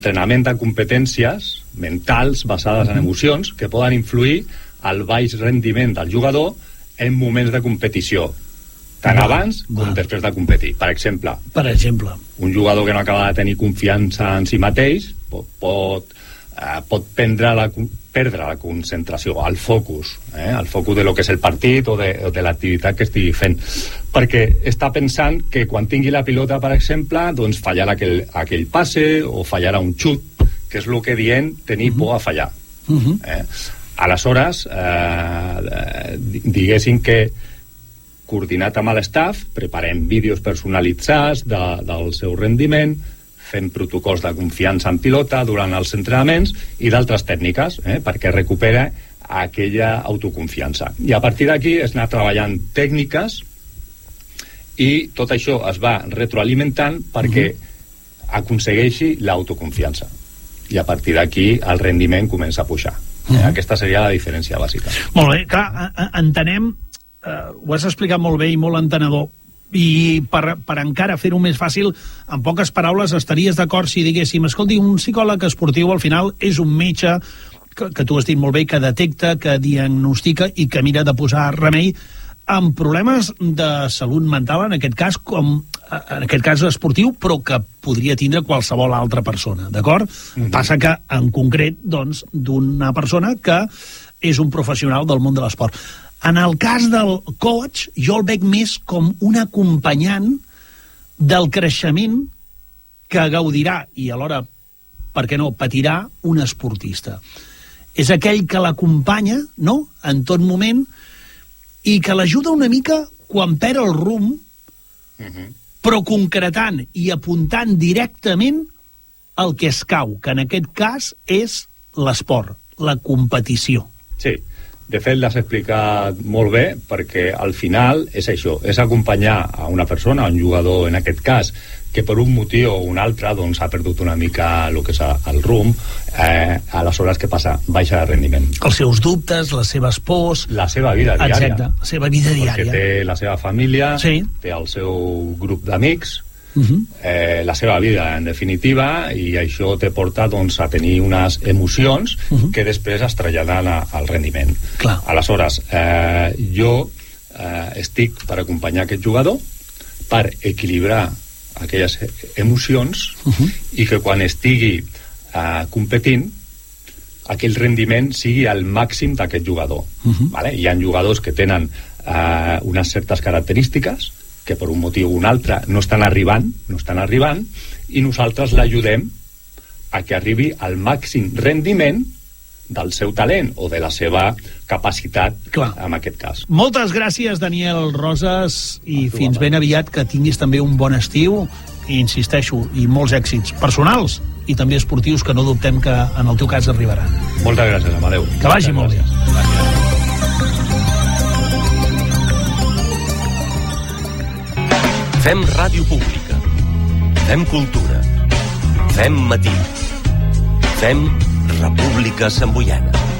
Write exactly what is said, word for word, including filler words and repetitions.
entrenament de competències mentals basades en emocions que poden influir al baix rendiment del jugador en moments de competició, tant va, abans va. com després de competir. Per exemple, per exemple, un jugador que no acaba de tenir confiança en si mateix pot, pot, eh, pot prendre la, perdre la concentració, el focus, eh, el focus de lo que és el partit o de, o de l'activitat que estigui fent, perquè està pensant que quan tingui la pilota, per exemple, doncs fallarà aquell, aquell passe o fallarà un xut, que és el que dient tenir uh -huh. por a fallar. Uh -huh. eh? Aleshores, eh, diguéssim que coordinat amb l'estaf, preparem vídeos personalitzats de, del seu rendiment, fent protocols de confiança en pilota durant els entrenaments i d'altres tècniques, eh, perquè recupera aquella autoconfiança. I a partir d'aquí es anar treballant tècniques i tot això es va retroalimentant perquè uh-huh. aconsegueixi l'autoconfiança. I a partir d'aquí el rendiment comença a pujar. Uh-huh. Eh, aquesta seria la diferència bàsica. Molt bé, clar, entenem, eh, ho has explicat molt bé i molt entenedor, i per, per encara fer-ho més fàcil, en poques paraules estaries d'acord si diguéssim, escolti, un psicòleg esportiu al final és un metge que, que tu has dit molt bé, que detecta, que diagnostica i que mira de posar remei amb problemes de salut mental, en aquest cas com en aquest cas esportiu, però que podria tindre qualsevol altra persona, d'acord? Mm-hmm. Passa que, en concret, doncs, d'una persona que és un professional del món de l'esport. En el cas del coach, jo el veig més com un acompanyant del creixement que gaudirà i alhora, per què no, patirà un esportista. És aquell que l'acompanya, no?, en tot moment, i que l'ajuda una mica quan perd el rumb, uh-huh. però concretant i apuntant directament el que escau, que en aquest cas és l'esport, la competició. Sí. De fet, l'has explicat molt bé, perquè al final és això, és acompanyar a una persona, a un jugador en aquest cas, que per un motiu o un altre doncs, ha perdut una mica el que és el rumb, eh, aleshores què passa? Baixa de rendiment. Els seus dubtes, les seves pors... La seva vida diària. Exacte, la seva vida diària. Perquè té la seva família, sí. té el seu grup d'amics, Uh-huh. Eh, la seva vida, en definitiva, i això te porta doncs, a tenir unes emocions uh-huh. que després es traslladen a, al rendiment. Clar. Aleshores, eh, jo eh, estic per acompanyar aquest jugador per equilibrar aquelles emocions uh-huh. i que quan estigui eh, competint aquell rendiment sigui el màxim d'aquest jugador. Uh-huh. Vale? Hi ha jugadors que tenen eh, unes certes característiques que per un motiu o un altre no estan arribant, no estan arribant, i nosaltres l'ajudem a que arribi al màxim rendiment del seu talent o de la seva capacitat. Clar. En aquest cas. Moltes gràcies, Daniel Roses, i fins ben aviat, que tinguis també un bon estiu, i insisteixo, i molts èxits personals i també esportius que no dubtem que en el teu cas arribaran. Moltes gràcies, Amadeu. Que vagi molt bé. Gràcies. Fem ràdio pública. Fem cultura. Fem matí. Fem República Samboiana.